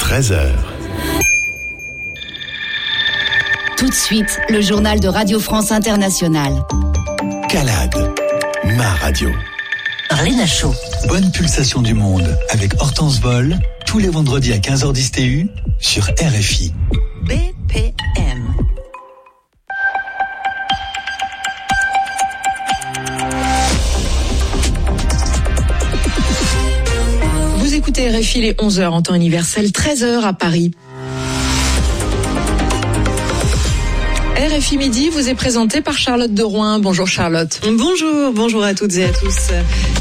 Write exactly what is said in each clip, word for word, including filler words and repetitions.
treize heures. Tout de suite, le journal de Radio France Internationale. Calade, ma radio. Léna Chaud. Bonne pulsation du monde avec Hortense Vol, tous les vendredis à quinze heures dix T U sur R F I. B P M. Vous écoutez R F I, les onze heures en temps universel, treize heures à Paris. R F I Midi vous est présenté par Charlotte de Rouen. Bonjour Charlotte. Bonjour, bonjour à toutes et à tous.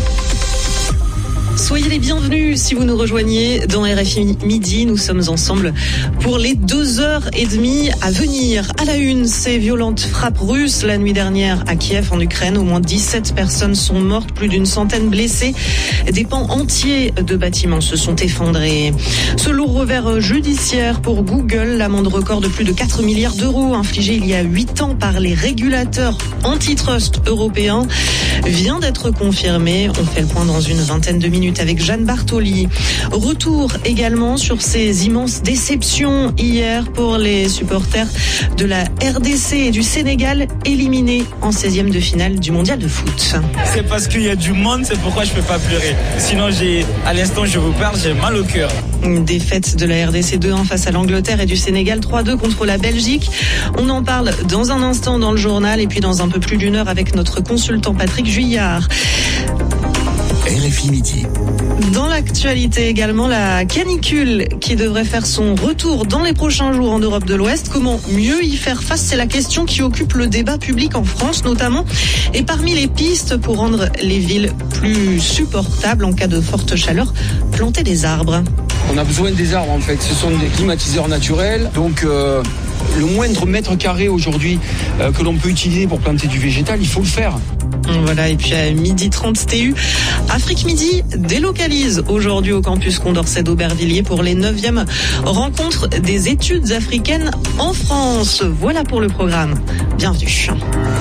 Soyez les bienvenus si vous nous rejoignez dans R F I Midi. Nous sommes ensemble pour les deux heures et demie à venir. À la une, ces violentes frappes russes la nuit dernière à Kiev en Ukraine. Au moins dix-sept personnes sont mortes, plus d'une centaine blessées. Des pans entiers de bâtiments se sont effondrés. Ce lourd revers judiciaire pour Google, l'amende record de plus de quatre milliards d'euros infligée il y a huit ans par les régulateurs antitrust européens vient d'être confirmée. On fait le point dans une vingtaine de minutes avec Jeanne Bartoli. Retour également sur ces immenses déceptions hier pour les supporters de la R D C et du Sénégal éliminés en seizième de finale du mondial de foot. C'est parce qu'il y a du monde, c'est pourquoi je peux pas pleurer. Sinon, j'ai, à l'instant je vous parle, j'ai mal au cœur. Une défaite de la R D C deux un face à l'Angleterre et du Sénégal trois deux contre la Belgique. On en parle dans un instant dans le journal et puis dans un peu plus d'une heure avec notre consultant Patrick Juillard. R F I Midi. Dans l'actualité également, la canicule qui devrait faire son retour dans les prochains jours en Europe de l'Ouest. Comment mieux y faire face? C'est la question qui occupe le débat public en France notamment. Et parmi les pistes pour rendre les villes plus supportables en cas de forte chaleur, planter des arbres. On a besoin des arbres en fait, ce sont des climatiseurs naturels, donc euh, le moindre mètre carré aujourd'hui euh, que l'on peut utiliser pour planter du végétal, il faut le faire. Voilà, et puis à midi trente T U, Afrique Midi délocalise aujourd'hui au campus Condorcet d'Aubervilliers pour les neuvièmes rencontres des études africaines en France. Voilà pour le programme. Bienvenue.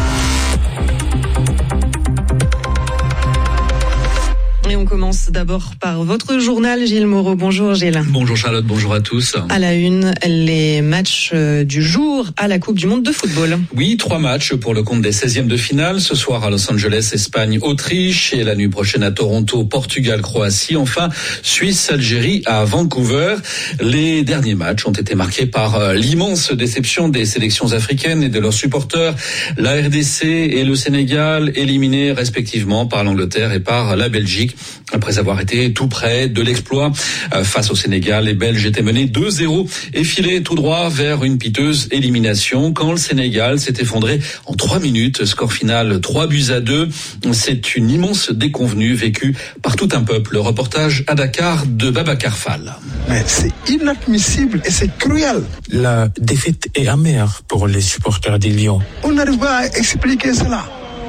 Et on commence d'abord par votre journal, Gilles Moreau. Bonjour Gilles. Bonjour Charlotte, bonjour à tous. À la une, les matchs du jour à la Coupe du Monde de football. Oui, trois matchs pour le compte des seizièmes de finale. Ce soir à Los Angeles, Espagne, Autriche. Et la nuit prochaine à Toronto, Portugal, Croatie. Enfin, Suisse, Algérie à Vancouver. Les derniers matchs ont été marqués par l'immense déception des sélections africaines et de leurs supporters. La R D C et le Sénégal éliminés respectivement par l'Angleterre et par la Belgique. Après avoir été tout près de l'exploit face au Sénégal, les Belges étaient menés deux zéro et filaient tout droit vers une piteuse élimination quand le Sénégal s'est effondré en trois minutes. Score final trois buts à deux. C'est une immense déconvenue vécue par tout un peuple. Le reportage à Dakar de Babacar Fall. Mais c'est inadmissible et c'est cruel. La défaite est amère pour les supporters des Lions. On n'arrive pas à expliquer cela.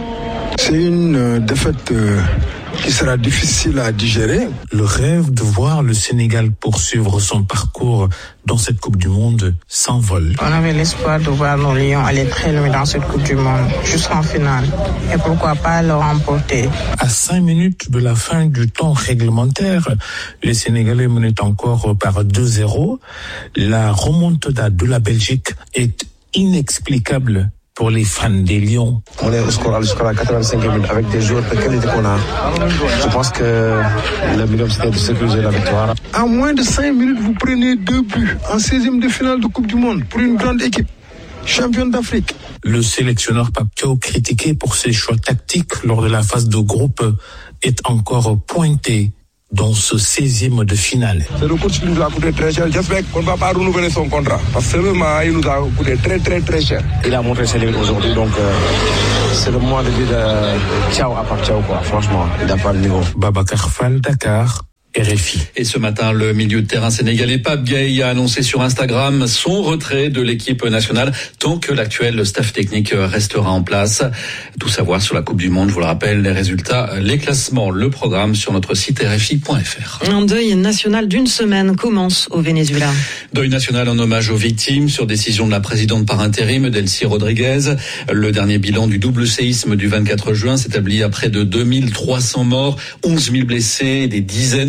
C'est une euh, défaite euh, qui sera difficile à digérer. Le rêve de voir le Sénégal poursuivre son parcours dans cette Coupe du Monde s'envole. On avait l'espoir de voir nos Lions aller très loin dans cette Coupe du Monde, jusqu'en finale. Et pourquoi pas le remporter. À cinq minutes de la fin du temps réglementaire, les Sénégalais menaient encore par deux zéro. La remontada de la Belgique est inexplicable pour les fans des Lions. On est au score jusqu'à la quatre-vingt-cinq minutes avec des joueurs de qualité qu'on a. Je pense que le minimum c'était de sécuriser la victoire. En moins de cinq minutes, vous prenez deux buts en seizième de finale de Coupe du Monde pour une grande équipe, championne d'Afrique. Le sélectionneur Pape Thiaw, critiqué pour ses choix tactiques lors de la phase de groupe, est encore pointé dans ce seizième de finale. C'est le coach qui nous a coûté très cher. J'espère qu'on ne va pas renouveler son contrat. Parce que seulement, il nous a coûté très très très cher. Il a montré ses limites aujourd'hui, donc euh, c'est le moment de dire euh, ciao à part ciao quoi. Franchement, il n'a pas le niveau. Babacar Fall, Dakar. R F I. Et ce matin, le milieu de terrain sénégalais Pape Gueye a annoncé sur Instagram son retrait de l'équipe nationale tant que l'actuel staff technique restera en place. Tout savoir sur la Coupe du Monde, je vous le rappelle, les résultats, les classements, le programme sur notre site R F I point F R. Un deuil national d'une semaine commence au Venezuela. Deuil national en hommage aux victimes sur décision de la présidente par intérim, Delcy Rodriguez. Le dernier bilan du double séisme du vingt-quatre juin s'établit à près de deux mille trois cents morts, onze mille blessés et des dizaines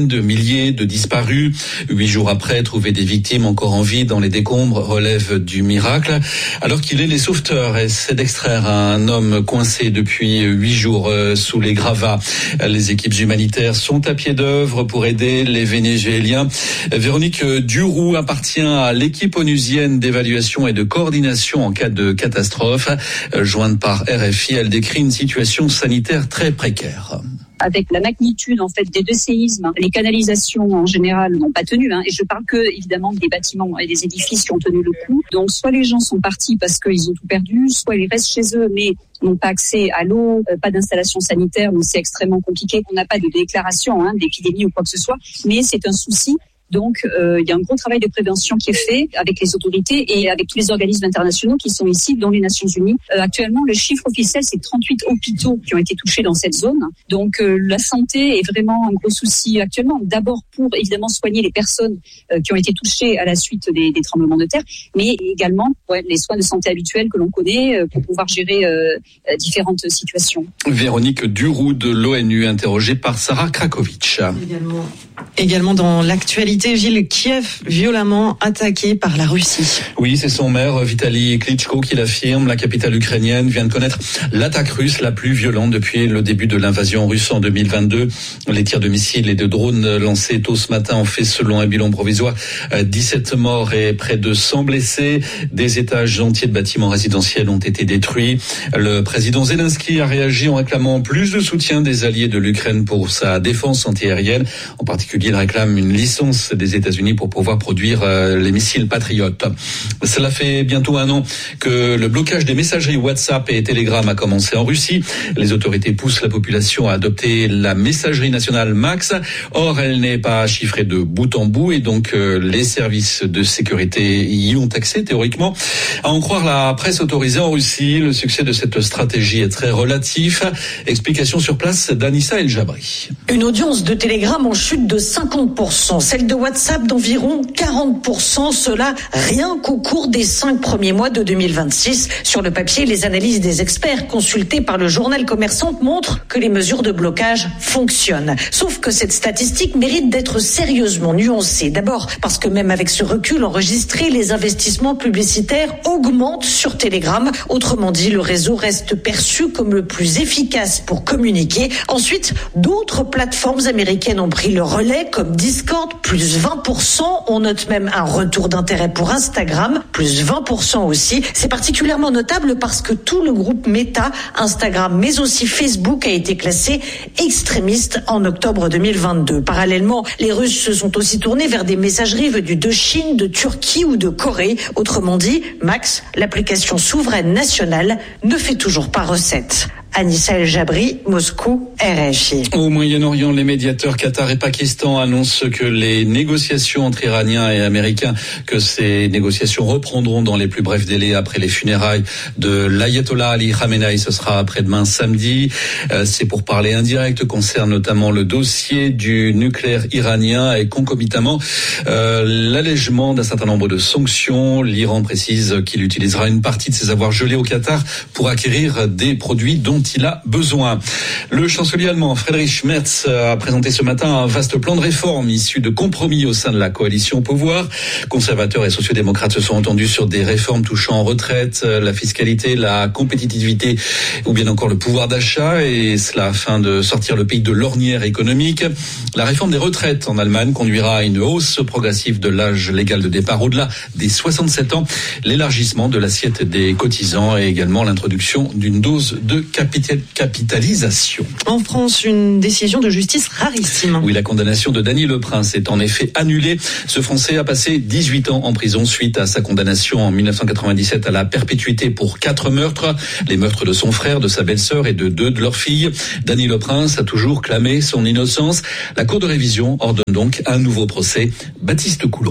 de milliers de disparus. Huit jours après, trouver des victimes encore en vie dans les décombres relève du miracle. Alors qu'il est les sauveteurs essaient d'extraire un homme coincé depuis huit jours sous les gravats. Les équipes humanitaires sont à pied d'œuvre pour aider les Vénézuéliens. Véronique Duroux appartient à l'équipe onusienne d'évaluation et de coordination en cas de catastrophe. Jointe par R F I, elle décrit une situation sanitaire très précaire. Avec la magnitude en fait des deux séismes, les canalisations en général n'ont pas tenu. Hein, et je parle que évidemment des bâtiments et des édifices qui ont tenu le coup. Donc soit les gens sont partis parce qu'ils ont tout perdu, soit ils restent chez eux mais n'ont pas accès à l'eau, euh, pas d'installation sanitaire, donc c'est extrêmement compliqué. On n'a pas de déclaration hein, d'épidémie ou quoi que ce soit, mais c'est un souci. Donc, euh, il y a un gros travail de prévention qui est fait avec les autorités et avec tous les organismes internationaux qui sont ici, dont les Nations Unies. Euh, actuellement, le chiffre officiel, c'est trente-huit hôpitaux qui ont été touchés dans cette zone. Donc, euh, la santé est vraiment un gros souci actuellement. D'abord pour, évidemment, soigner les personnes euh, qui ont été touchées à la suite des, des tremblements de terre, mais également ouais, les soins de santé habituels que l'on connaît euh, pour pouvoir gérer euh, différentes situations. Véronique Duroux de l'ONU, interrogée par Sarah Krakovic. Également, également dans l'actualité, ville Kiev violemment attaquée par la Russie. Oui, c'est son maire Vitaly Klitschko qui l'affirme. La capitale ukrainienne vient de connaître l'attaque russe la plus violente depuis le début de l'invasion russe en deux mille vingt-deux. Les tirs de missiles et de drones lancés tôt ce matin ont fait, selon un bilan provisoire, dix-sept morts et près de cent blessés. Des étages entiers de bâtiments résidentiels ont été détruits. Le président Zelensky a réagi en réclamant plus de soutien des alliés de l'Ukraine pour sa défense antiaérienne. En particulier, il réclame une licence des États-Unis pour pouvoir produire euh, les missiles Patriot. Cela fait bientôt un an que le blocage des messageries WhatsApp et Telegram a commencé en Russie. Les autorités poussent la population à adopter la messagerie nationale Max. Or, elle n'est pas chiffrée de bout en bout et donc euh, les services de sécurité y ont accès théoriquement. À en croire la presse autorisée en Russie, le succès de cette stratégie est très relatif. Explication sur place d'Anissa El Jabri. Une audience de Telegram en chute de cinquante pour cent, celle de WhatsApp d'environ quarante pour cent, cela rien qu'au cours des cinq premiers mois de deux mille vingt-six. Sur le papier, les analyses des experts consultés par le journal Commerçante montrent que les mesures de blocage fonctionnent. Sauf que cette statistique mérite d'être sérieusement nuancée. D'abord parce que même avec ce recul enregistré, les investissements publicitaires augmentent sur Telegram. Autrement dit, le réseau reste perçu comme le plus efficace pour communiquer. Ensuite, d'autres plateformes américaines ont pris le relais comme Discord, plus vingt pour cent. On note même un retour d'intérêt pour Instagram, plus vingt pour cent aussi. C'est particulièrement notable parce que tout le groupe Meta, Instagram, mais aussi Facebook a été classé extrémiste en octobre deux mille vingt-deux. Parallèlement, les Russes se sont aussi tournés vers des messageries venues de Chine, de Turquie ou de Corée. Autrement dit, Max, l'application souveraine nationale, ne fait toujours pas recette. Anissa El Jabri, Moscou, R F I. Au Moyen-Orient, les médiateurs Qatar et Pakistan annoncent que les négociations entre Iraniens et Américains, que ces négociations reprendront dans les plus brefs délais après les funérailles de l'Ayatollah Ali Khamenei. Ce sera après-demain samedi. Ces pourparlers indirects concernent notamment le dossier du nucléaire iranien et concomitamment euh, l'allègement d'un certain nombre de sanctions. L'Iran précise qu'il utilisera une partie de ses avoirs gelés au Qatar pour acquérir des produits dont il a besoin. Le chancelier allemand Friedrich Merz a présenté ce matin un vaste plan de réforme issu de compromis au sein de la coalition au pouvoir. Conservateurs et sociodémocrates se sont entendus sur des réformes touchant en retraite, la fiscalité, la compétitivité ou bien encore le pouvoir d'achat, et cela afin de sortir le pays de l'ornière économique. La réforme des retraites en Allemagne conduira à une hausse progressive de l'âge légal de départ au-delà des soixante-sept ans, l'élargissement de l'assiette des cotisants et également l'introduction d'une dose de capitalisation. En France, une décision de justice rarissime. Oui, la condamnation de Dany Leprince est en effet annulée. Ce Français a passé dix-huit ans en prison suite à sa condamnation en dix-neuf cent quatre-vingt-dix-sept à la perpétuité pour quatre meurtres. Les meurtres de son frère, de sa belle-sœur et de deux de leurs filles. Dany Leprince a toujours clamé son innocence. La Cour de révision ordonne donc un nouveau procès. Baptiste Coulon.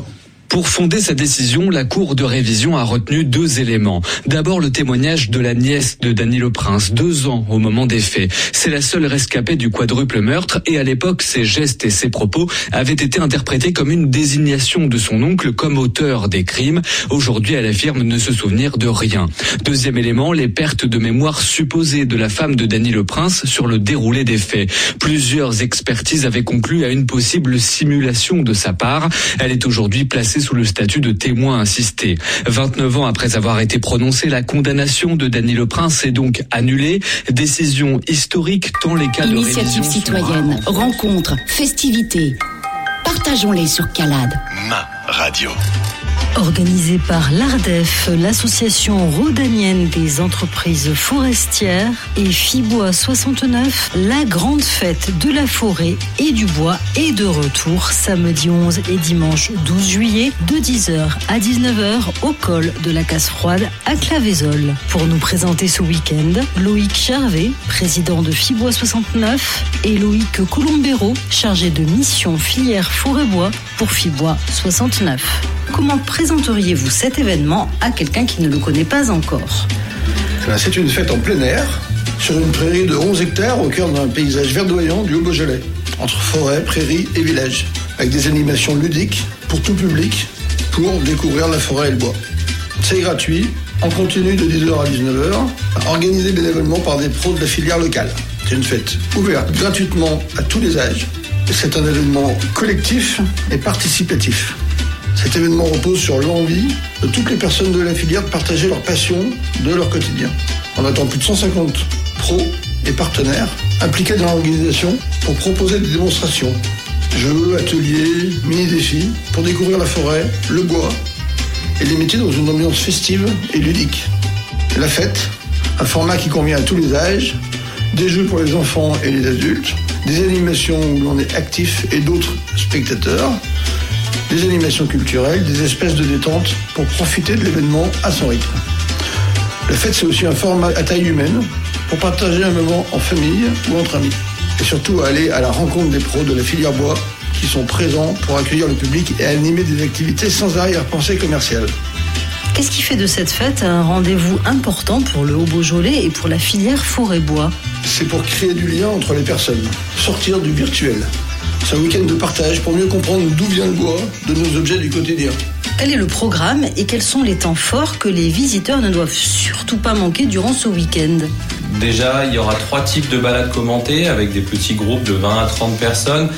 Pour fonder sa décision, la Cour de révision a retenu deux éléments. D'abord, le témoignage de la nièce de Dany Le Prince, deux ans au moment des faits. C'est la seule rescapée du quadruple meurtre et à l'époque, ses gestes et ses propos avaient été interprétés comme une désignation de son oncle comme auteur des crimes. Aujourd'hui, elle affirme ne se souvenir de rien. Deuxième élément, les pertes de mémoire supposées de la femme de Dany Le Prince sur le déroulé des faits. Plusieurs expertises avaient conclu à une possible simulation de sa part. Elle est aujourd'hui placée sous le statut de témoin assisté. vingt-neuf ans après avoir été prononcée, la condamnation de Dany Le Prince est donc annulée. Décision historique tant les cas de révision Initiative citoyenne, rencontres, festivités. Partageons-les sur Calade. Ma radio. Organisée par l'ARDEF, l'association rhodanienne des entreprises forestières, et Fibois soixante-neuf, la grande fête de la forêt et du bois est de retour samedi onze et dimanche douze juillet de dix heures à dix-neuf heures au col de la Casse-Froide à Claveyzol. Pour nous présenter ce week-end, Loïc Charvet, président de Fibois soixante-neuf, et Loïc Colombero, chargé de mission filière forêt-bois pour Fibois soixante-neuf. Comment présenteriez-vous cet événement à quelqu'un qui ne le connaît pas encore ? C'est une fête en plein air, sur une prairie de onze hectares au cœur d'un paysage verdoyant du Haut-Beaujolais, entre forêt, prairie et village, avec des animations ludiques pour tout public, pour découvrir la forêt et le bois. C'est gratuit, en continu de dix heures à dix-neuf heures, organisé bénévolement par des pros de la filière locale. C'est une fête ouverte gratuitement à tous les âges. C'est un événement collectif et participatif. Cet événement repose sur l'envie de toutes les personnes de la filière de partager leur passion de leur quotidien. On attend plus de cent cinquante pros et partenaires impliqués dans l'organisation pour proposer des démonstrations, jeux, ateliers, mini-défis pour découvrir la forêt, le bois et les métiers dans une ambiance festive et ludique. La fête, un format qui convient à tous les âges, des jeux pour les enfants et les adultes, des animations où l'on est actif et d'autres spectateurs, des animations culturelles, des espaces de détente pour profiter de l'événement à son rythme. La fête, c'est aussi un format à taille humaine pour partager un moment en famille ou entre amis. Et surtout aller à la rencontre des pros de la filière bois qui sont présents pour accueillir le public et animer des activités sans arrière-pensée commerciale. Qu'est-ce qui fait de cette fête un rendez-vous important pour le Haut-Beaujolais et pour la filière forêt-bois ? C'est pour créer du lien entre les personnes, sortir du virtuel. C'est un week-end de partage pour mieux comprendre d'où vient le bois de nos objets du quotidien. Quel est le programme et quels sont les temps forts que les visiteurs ne doivent surtout pas manquer durant ce week-end ? Déjà, il y aura trois types de balades commentées avec des petits groupes de vingt à trente personnes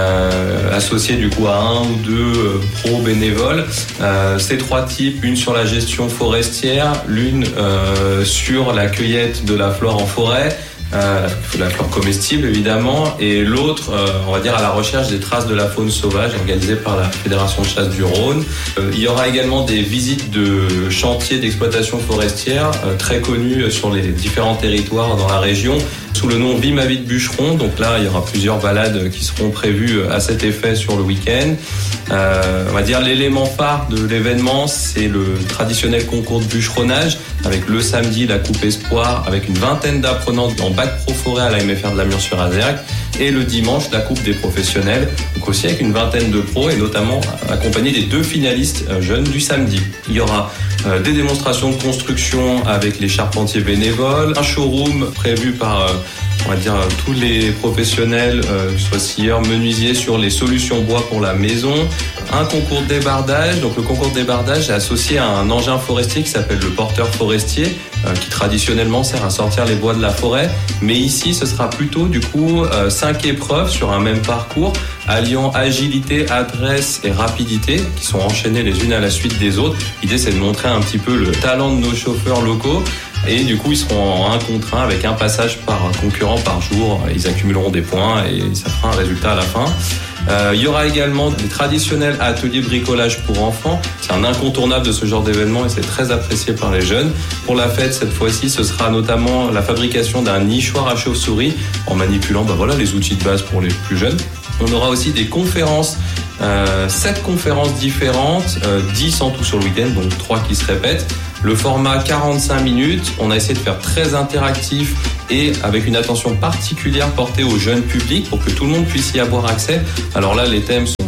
euh, associés du coup à un ou deux euh, pros bénévoles. Euh, ces trois types, une sur la gestion forestière, l'une euh, sur la cueillette de la flore en forêt, Euh, la flore comestible évidemment, et l'autre euh, on va dire à la recherche des traces de la faune sauvage organisée par la Fédération de chasse du Rhône. Euh, il y aura également des visites de chantiers d'exploitation forestière euh, très connus sur les différents territoires dans la région sous le nom Vie ma vie de bûcheron. Donc là il y aura plusieurs balades qui seront prévues à cet effet sur le week-end. Euh, on va dire l'élément phare de l'événement, c'est le traditionnel concours de bûcheronnage avec le samedi la coupe espoir avec une vingtaine d'apprenants en bac pro forêt à la M F R de Lamure-sur-Azergue, et le dimanche la coupe des professionnels, donc aussi avec une vingtaine de pros et notamment accompagnés des deux finalistes jeunes du samedi. Il y aura euh, des démonstrations de construction avec les charpentiers bénévoles, un showroom prévu par euh, on va dire tous les professionnels, euh, que ce soit scieurs, menuisiers, sur les solutions bois pour la maison. Un concours de débardage. Donc le concours de débardage est associé à un engin forestier qui s'appelle le porteur forestier, euh, qui traditionnellement sert à sortir les bois de la forêt. Mais ici, ce sera plutôt du coup euh, cinq épreuves sur un même parcours, alliant agilité, adresse et rapidité, qui sont enchaînées les unes à la suite des autres. L'idée, c'est de montrer un petit peu le talent de nos chauffeurs locaux. Et du coup, ils seront en un contre un avec un passage par concurrent par jour. Ils accumuleront des points et ça fera un résultat à la fin. Euh, il y aura également des traditionnels ateliers bricolage pour enfants. C'est un incontournable de ce genre d'événement et c'est très apprécié par les jeunes. Pour la fête, cette fois-ci, ce sera notamment la fabrication d'un nichoir à chauve-souris en manipulant bah voilà, les outils de base pour les plus jeunes. On aura aussi des conférences, euh, sept conférences différentes, euh, dix en tout sur le week-end, donc trois qui se répètent. Le format quarante-cinq minutes, on a essayé de faire très interactif et avec une attention particulière portée au jeune public pour que tout le monde puisse y avoir accès. Alors là, les thèmes sont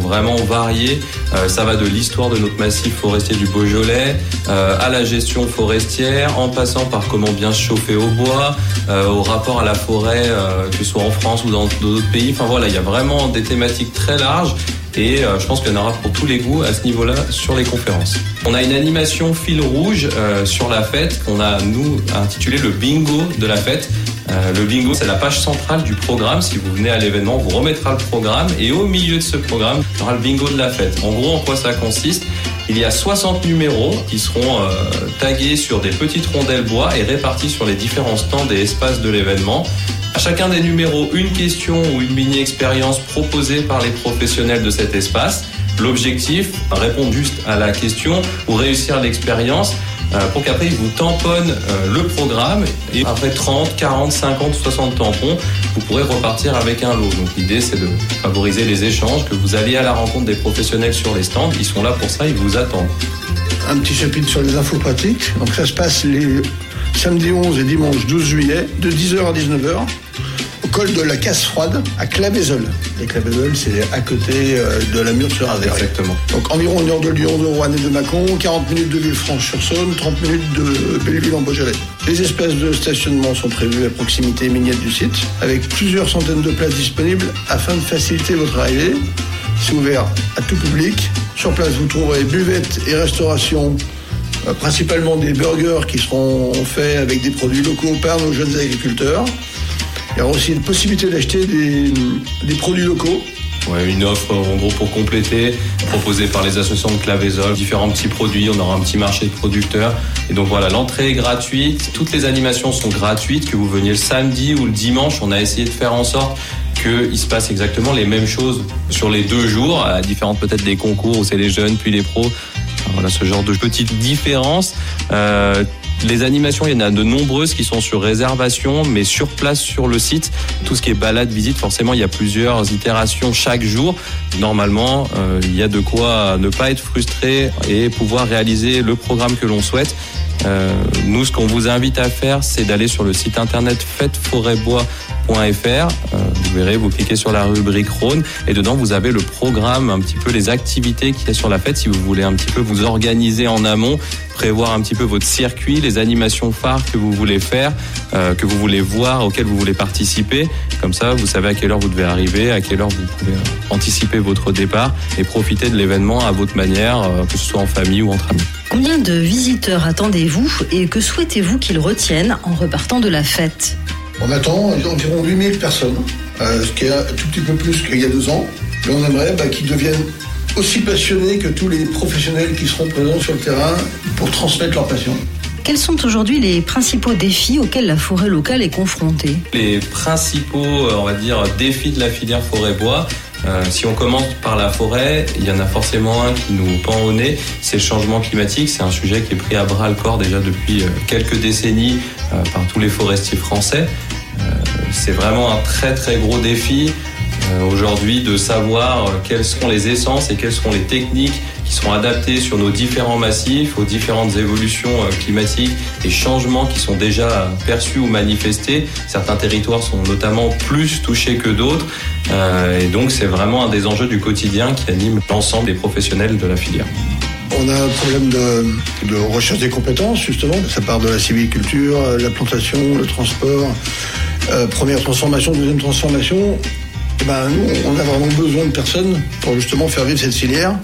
vraiment variées. Euh, ça va de l'histoire de notre massif forestier du Beaujolais euh, à la gestion forestière, en passant par comment bien se chauffer au bois, euh, au rapport à la forêt, euh, que ce soit en France ou dans d'autres pays. Enfin voilà, il y a vraiment des thématiques très larges. Et euh, je pense qu'il y en aura pour tous les goûts à ce niveau-là sur les conférences. On a une animation fil rouge euh, sur la fête qu'on a, nous, intitulé le bingo de la fête. Euh, le bingo, c'est la page centrale du programme. Si vous venez à l'événement, on vous remettra le programme. Et au milieu de ce programme, il y aura le bingo de la fête. En gros, en quoi ça consiste ? Il y a soixante numéros qui seront euh, tagués sur des petites rondelles bois et répartis sur les différents stands et espaces de l'événement. À chacun des numéros, une question ou une mini-expérience proposée par les professionnels de cet espace. L'objectif, répondre juste à la question ou réussir l'expérience euh, pour qu'après ils vous tamponnent euh, le programme et après trente, quarante, cinquante, soixante tampons, vous pourrez repartir avec un lot. Donc l'idée c'est de favoriser les échanges, que vous alliez à la rencontre des professionnels sur les stands, ils sont là pour ça, ils vous attendent. Un petit chapitre sur les infos pratiques. Donc ça se passe les samedi onze et dimanche douze juillet de dix heures à dix-neuf heures au col de la Casse-Froide à Claveyzolles. Et Claveyzolles, c'est à côté de la Mûre-sur-Aveyron. Exactement. Donc environ une heure de Lyon, de Roanne et de Mâcon, quarante minutes de Villefranche-sur-Saône, trente minutes de Belleville en Beaujolais. Les espaces de stationnement sont prévus à proximité immédiate du site, avec plusieurs centaines de places disponibles afin de faciliter votre arrivée. C'est ouvert à tout public. Sur place, vous trouverez buvette et restauration, euh, principalement des burgers qui seront faits avec des produits locaux par nos jeunes agriculteurs. Il y aura aussi une possibilité d'acheter des, des produits locaux. Ouais, une offre en gros pour compléter, proposée par les associations de Claveyzolles, différents petits produits, on aura un petit marché de producteurs. Et donc voilà, l'entrée est gratuite, toutes les animations sont gratuites, que vous veniez le samedi ou le dimanche, on a essayé de faire en sorte qu'il se passe exactement les mêmes choses sur les deux jours, à la différence peut-être des concours où c'est les jeunes puis les pros. Voilà, ce genre de petites différences. Euh, Les animations, il y en a de nombreuses qui sont sur réservation, mais sur place sur le site. Tout ce qui est balade, visite, forcément, il y a plusieurs itérations chaque jour. Normalement, euh, il y a de quoi ne pas être frustré et pouvoir réaliser le programme que l'on souhaite. Euh, nous, ce qu'on vous invite à faire, c'est d'aller sur le site internet fête forêt bois point f r. Euh, vous verrez, vous cliquez sur la rubrique Rhône et dedans, vous avez le programme, un petit peu les activités qu'il y a sur la fête. Si vous voulez un petit peu vous organiser en amont, prévoir un petit peu votre circuit, les animations phares que vous voulez faire, euh, que vous voulez voir, auxquelles vous voulez participer. Comme ça, vous savez à quelle heure vous devez arriver, à quelle heure vous pouvez anticiper votre départ et profiter de l'événement à votre manière, euh, que ce soit en famille ou entre amis. Combien de visiteurs attendez-vous et que souhaitez-vous qu'ils retiennent en repartant de la fête ? On attend environ huit mille personnes, euh, ce qui est un tout petit peu plus qu'il y a deux ans. Mais on aimerait bah, qu'ils deviennent aussi passionnés que tous les professionnels qui seront présents sur le terrain pour transmettre leur passion. Quels sont aujourd'hui les principaux défis auxquels la forêt locale est confrontée ? Les principaux, on va dire, défis de la filière forêt-bois, euh, si on commence par la forêt, il y en a forcément un qui nous pend au nez, c'est le changement climatique. C'est un sujet qui est pris à bras le corps déjà depuis quelques décennies euh, par tous les forestiers français. Euh, c'est vraiment un très très gros défi euh, aujourd'hui de savoir quelles seront les essences et quelles seront les techniques qui seront adaptées sur nos différents massifs, aux différentes évolutions climatiques et changements qui sont déjà perçus ou manifestés. Certains territoires sont notamment plus touchés que d'autres. Euh, et donc, c'est vraiment un des enjeux du quotidien qui anime l'ensemble des professionnels de la filière. On a un problème de, de recherche des compétences, justement. Ça part de la sylviculture, la plantation, le transport. Euh, première transformation, deuxième transformation. Et ben, nous, on a vraiment besoin de personnes pour justement faire vivre cette filière.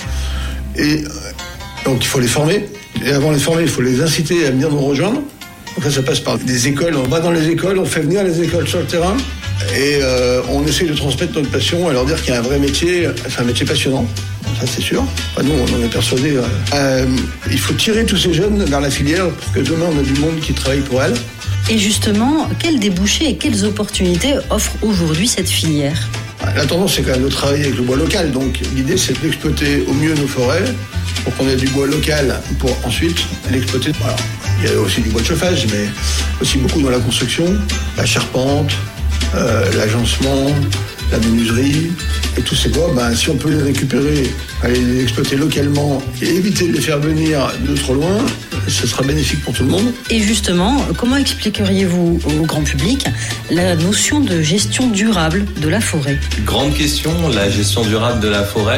Et donc il faut les former. Et avant de les former, il faut les inciter à venir nous rejoindre. Donc là, ça passe par des écoles. On va dans les écoles, on fait venir les écoles sur le terrain et euh, on essaie de transmettre notre passion et leur dire qu'il y a un vrai métier. C'est un métier passionnant, ça c'est sûr. Enfin, nous, on en est persuadés. Euh, il faut tirer tous ces jeunes vers la filière pour que demain, on a du monde qui travaille pour elle. Et justement, quels débouchés et quelles opportunités offre aujourd'hui cette filière ? La tendance, c'est quand même de travailler avec le bois local. Donc, l'idée, c'est d'exploiter au mieux nos forêts pour qu'on ait du bois local pour ensuite l'exploiter. Alors, il y a aussi du bois de chauffage, mais aussi beaucoup dans la construction, la charpente, euh, l'agencement, la menuiserie. Et tous ces bois, ben, si on peut les récupérer, aller les exploiter localement et éviter de les faire venir de trop loin, ce sera bénéfique pour tout le monde. Et justement, comment expliqueriez-vous au grand public la notion de gestion durable de la forêt ? Grande question, la gestion durable de la forêt.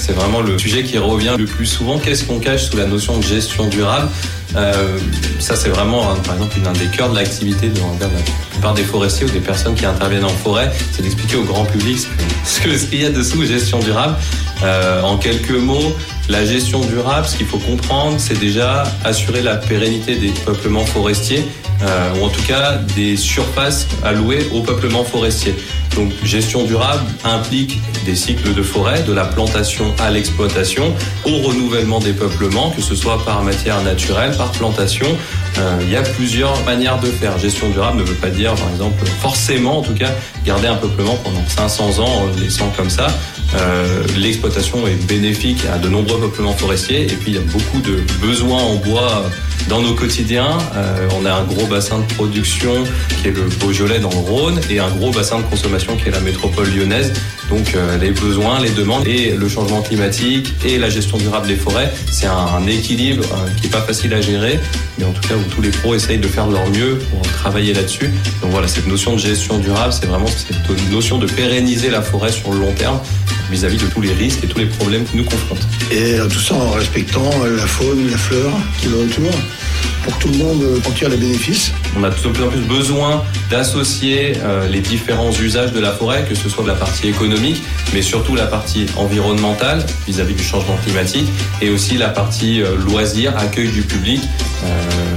c'est vraiment le sujet qui revient le plus souvent. Qu'est-ce qu'on cache sous la notion de gestion durable ? Euh, ça, c'est vraiment, hein, par exemple, un des cœurs de l'activité de, de la plupart des forestiers ou des personnes qui interviennent en forêt, c'est d'expliquer au grand public ce, que, ce qu'il y a dessous gestion durable. Euh, en quelques mots, la gestion durable, ce qu'il faut comprendre, c'est déjà assurer la pérennité des peuplements forestiers, euh, ou en tout cas des surfaces allouées au peuplement forestier. Donc, gestion durable implique des cycles de forêt, de la plantation à l'exploitation, au renouvellement des peuplements, que ce soit par matière naturelle, par plantation. Euh, il y a plusieurs manières de faire. Gestion durable ne veut pas dire, par exemple, forcément, en tout cas, garder un peuplement pendant cinq cents ans en le laissant comme ça. Euh, l'exploitation est bénéfique à de nombreux peuplements forestiers et puis il y a beaucoup de besoins en bois dans nos quotidiens. Euh, on a un gros bassin de production qui est le Beaujolais dans le Rhône et un gros bassin de consommation qui est la métropole lyonnaise. Donc euh, les besoins, les demandes et le changement climatique et la gestion durable des forêts, c'est un, un équilibre euh, qui est pas facile à gérer, mais en tout cas où tous les pros essayent de faire de leur mieux pour travailler là-dessus. Donc voilà, cette notion de gestion durable, c'est vraiment cette notion de pérenniser la forêt sur le long terme vis-à-vis de tous les risques et tous les problèmes qui nous confrontent. Et tout ça en respectant la faune, la flore qui va autour, pour que tout le monde en tire les bénéfices. On a de plus en plus besoin d'associer euh, les différents usages de la forêt, que ce soit de la partie économique, mais surtout la partie environnementale vis-à-vis du changement climatique, et aussi la partie euh, loisir, accueil du public. Euh,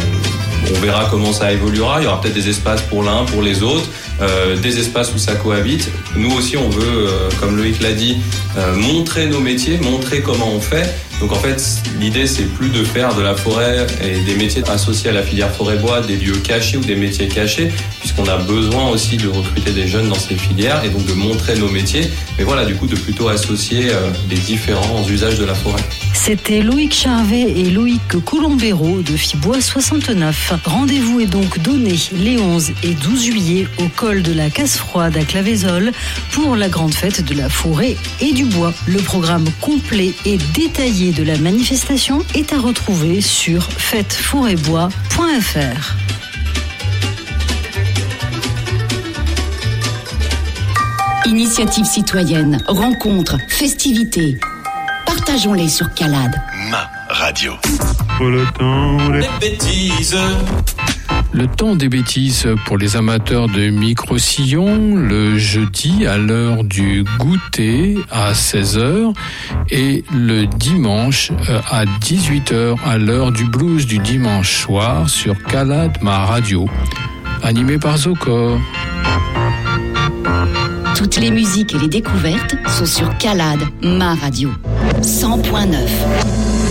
On verra comment ça évoluera. Il y aura peut-être des espaces pour l'un, pour les autres, euh, des espaces où ça cohabite. Nous aussi, on veut, euh, comme Loïc l'a dit, euh, montrer nos métiers, montrer comment on fait. Donc en fait, l'idée, c'est plus de faire de la forêt et des métiers associés à la filière forêt-bois, des lieux cachés ou des métiers cachés, puisqu'on a besoin aussi de recruter des jeunes dans ces filières et donc de montrer nos métiers. Mais voilà, du coup, de plutôt associer euh, les différents usages de la forêt. C'était Loïc Charvet et Loïc Colombero de Fibois soixante-neuf. Rendez-vous est donc donné les onze et douze juillet au col de la Casse-Froide à Claveyzol pour la grande fête de la forêt et du bois. Le programme complet et détaillé de la manifestation est à retrouver sur fête forêt bois point f r. Initiative citoyenne, rencontres, festivités. Partageons-les sur Calade. Ma radio. Pour le temps des bêtises. Le temps des bêtises pour les amateurs de micro-sillons, le jeudi à l'heure du goûter à seize heures et le dimanche à dix-huit heures à l'heure du blues du dimanche soir sur Calade, ma radio. Animé par Zocor. Toutes les musiques et les découvertes sont sur Calade, ma radio. cent point neuf.